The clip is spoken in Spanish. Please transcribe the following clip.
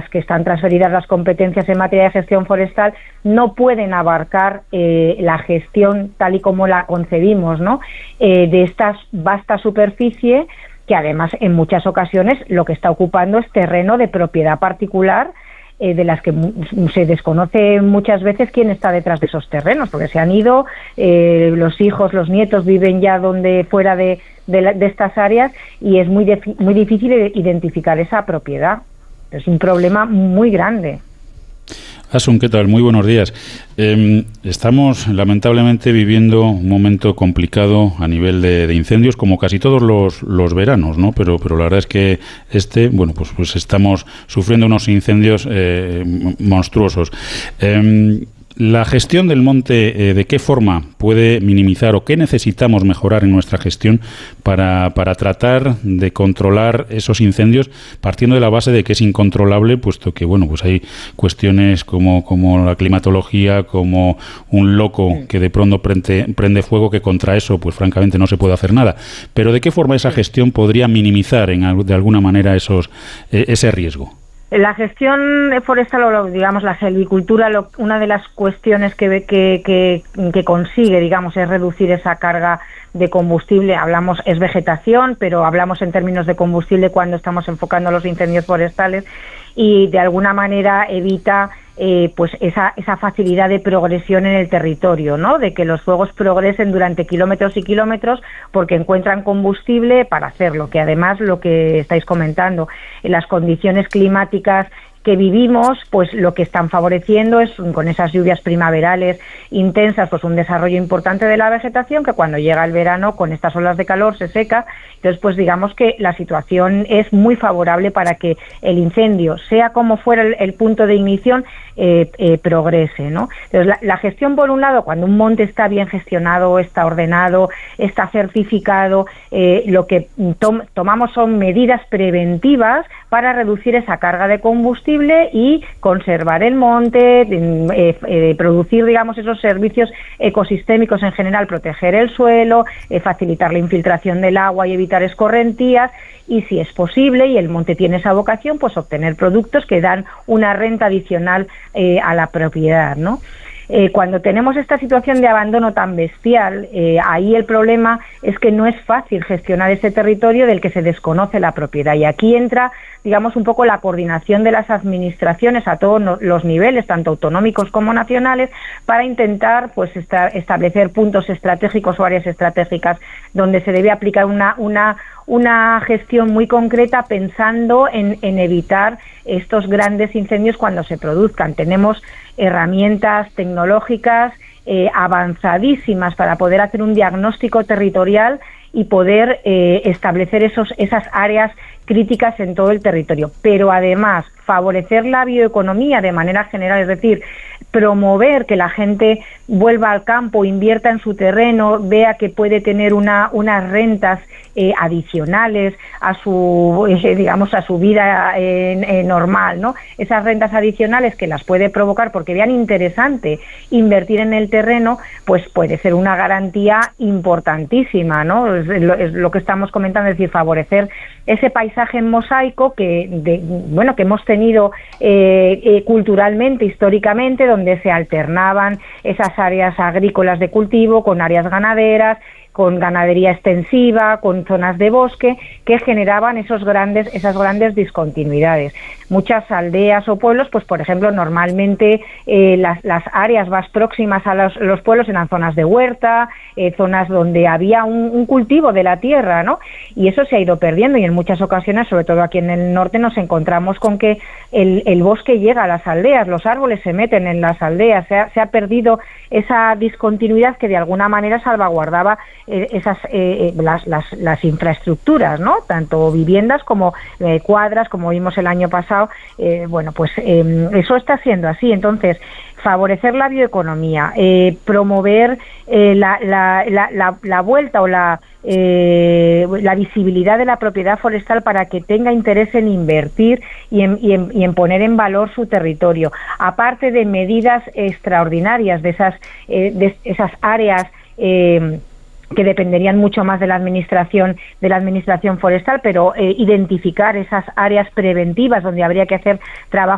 las que están transferidas las competencias en materia de gestión forestal no pueden abarcar la gestión tal y como la concebimos, ¿no? De esta vasta superficie, que además en muchas ocasiones lo que está ocupando es terreno de propiedad particular, de las que se desconoce muchas veces quién está detrás de esos terrenos, porque se han ido, los hijos, los nietos viven ya fuera de estas áreas, y es muy difícil identificar esa propiedad. Es un problema muy grande. Asun, ¿qué tal? Muy buenos días. Estamos lamentablemente viviendo un momento complicado a nivel de incendios, como casi todos los veranos, ¿no? Pero la verdad es que pues estamos sufriendo unos incendios monstruosos. La gestión del monte, ¿de qué forma puede minimizar o qué necesitamos mejorar en nuestra gestión para tratar de controlar esos incendios, partiendo de la base de que es incontrolable, puesto que pues hay cuestiones como la climatología, como un loco que de pronto prende fuego, que contra eso pues francamente no se puede hacer nada? Pero ¿de qué forma esa gestión podría minimizar de alguna manera ese riesgo? La gestión forestal, o digamos la silvicultura, una de las cuestiones que consigue, digamos, es reducir esa carga de combustible. Es vegetación, pero hablamos en términos de combustible cuando estamos enfocando los incendios forestales, y de alguna manera evita pues esa facilidad de progresión en el territorio, ¿no? De que los fuegos progresen durante kilómetros y kilómetros porque encuentran combustible para hacerlo, que además lo que estáis comentando, en las condiciones climáticas que vivimos, pues lo que están favoreciendo es, con esas lluvias primaverales intensas, pues un desarrollo importante de la vegetación, que cuando llega el verano, con estas olas de calor, se seca. Entonces, pues digamos que la situación es muy favorable para que el incendio, sea como fuera el punto de ignición, progrese, ¿no? Entonces, la gestión, por un lado, cuando un monte está bien gestionado, está ordenado, está certificado, lo que tomamos son medidas preventivas para reducir esa carga de combustible y conservar el monte, producir, digamos, esos servicios ecosistémicos en general, proteger el suelo, facilitar la infiltración del agua y evitar escorrentías, y si es posible, y el monte tiene esa vocación, pues obtener productos que dan una renta adicional a la propiedad, ¿no? Cuando tenemos esta situación de abandono tan bestial, ahí el problema es que no es fácil gestionar ese territorio del que se desconoce la propiedad, y aquí entra, digamos, un poco la coordinación de las administraciones a todos los niveles, tanto autonómicos como nacionales, para intentar pues establecer puntos estratégicos o áreas estratégicas donde se debe aplicar una gestión muy concreta, pensando en evitar estos grandes incendios cuando se produzcan. Tenemos herramientas tecnológicas avanzadísimas para poder hacer un diagnóstico territorial y poder establecer esas áreas críticas en todo el territorio, pero además favorecer la bioeconomía de manera general, es decir, promover que la gente vuelva al campo, invierta en su terreno, vea que puede tener unas rentas adicionales a su vida normal, ¿no? Esas rentas adicionales que las puede provocar porque vean interesante invertir en el terreno, pues puede ser una garantía importantísima, ¿no? Es lo que estamos comentando, es decir, favorecer ese paisaje en mosaico que hemos tenido culturalmente, históricamente, donde se alternaban esas áreas agrícolas de cultivo con áreas ganaderas, con ganadería extensiva, con zonas de bosque, que generaban esas grandes discontinuidades. Muchas aldeas o pueblos, pues por ejemplo, normalmente las áreas más próximas a los pueblos eran zonas de huerta, zonas donde había un cultivo de la tierra, ¿no? Y eso se ha ido perdiendo, y en muchas ocasiones, sobre todo aquí en el norte, nos encontramos con que el bosque llega a las aldeas, los árboles se meten en las aldeas, se ha perdido esa discontinuidad que de alguna manera salvaguardaba las infraestructuras, ¿no? Tanto viviendas como cuadras, como vimos el año pasado. Eso está siendo así. Entonces, favorecer la bioeconomía, promover la vuelta o la visibilidad de la propiedad forestal para que tenga interés en invertir y en poner en valor su territorio, aparte de medidas extraordinarias de esas áreas que dependerían mucho más de la administración forestal, pero identificar esas áreas preventivas donde habría que hacer trabajo